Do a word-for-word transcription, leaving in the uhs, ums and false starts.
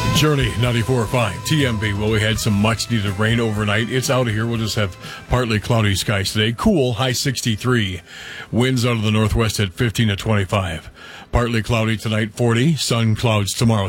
Journey ninety-four point five T M B. Well, we had some much needed rain overnight. It's out of here. We'll just have partly cloudy skies today. Cool, high sixty-three. Winds out of the northwest at fifteen to twenty-five. Partly cloudy tonight, forty. Sun, clouds tomorrow.